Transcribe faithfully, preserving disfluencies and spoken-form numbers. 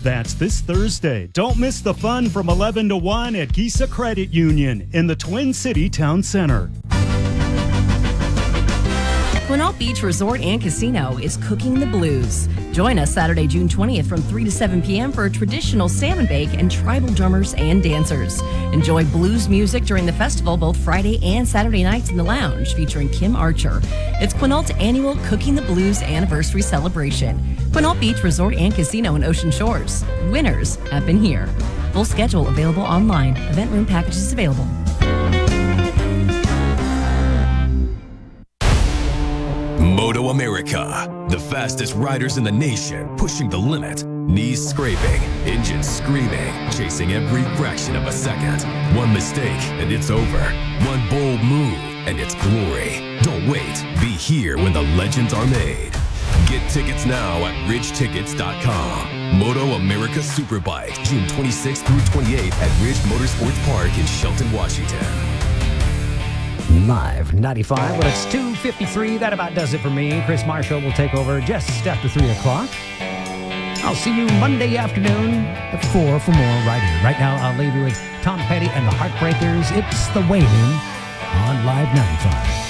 That's this Thursday. Don't miss the fun from eleven to one at Gisa Credit Union in the Twin City Town Center. Quinault Beach Resort and Casino is cooking the blues. Join us Saturday, June twentieth from three to seven p.m. for a traditional salmon bake and tribal drummers and dancers. Enjoy blues music during the festival both Friday and Saturday nights in the lounge featuring Kim Archer. It's Quinault's annual Cooking the Blues anniversary celebration. Quinault Beach Resort and Casino in Ocean Shores. Winners have been here. Full schedule available online. Event room packages available. Moto America, the fastest riders in the nation, pushing the limit, knees scraping, engines screaming, chasing every fraction of a second. One mistake and it's over. One bold move and it's glory. Don't wait. Be here when the legends are made. Get tickets now at ridge tickets dot com. Moto America Superbike, June twenty-sixth through twenty-eighth at Ridge Motorsports Park in Shelton, Washington. Live ninety-five. Well, it's two fifty-three. That about does it for me. Chris Marshall will take over just after three o'clock. I'll see you Monday afternoon at four for more right here. Right now, I'll leave you with Tom Petty and the Heartbreakers. It's the Waiting on Live ninety-five.